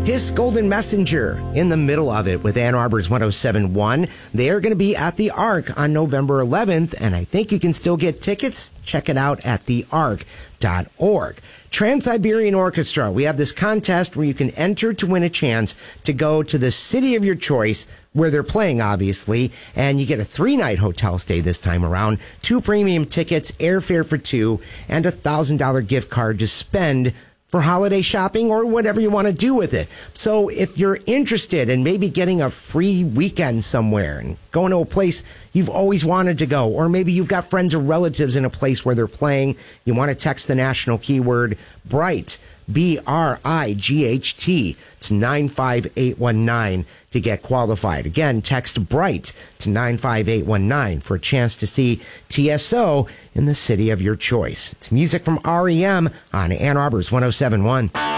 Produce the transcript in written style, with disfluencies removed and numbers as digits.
His Golden Messenger in the middle of it with Ann Arbor's 107.1. They are going to be at the Ark on November 11th, and I think you can still get tickets. Check it out at theark.org. Trans-Siberian Orchestra. We have this contest where you can enter to win a chance to go to the city of your choice where they're playing, obviously, and you get a 3-night hotel stay this time around, 2 premium tickets, airfare for 2, and a $1,000 gift card to spend for holiday shopping or whatever you want to do with it. So if you're interested in maybe getting a free weekend somewhere and going to a place you've always wanted to go, or maybe you've got friends or relatives in a place where they're playing, you want to text the national keyword BRIGHT, BRIGHT, to 95819 to get qualified. Again, text BRIGHT to 95819 for a chance to see TSO in the city of your choice. It's music from REM on Ann Arbor's 107.1.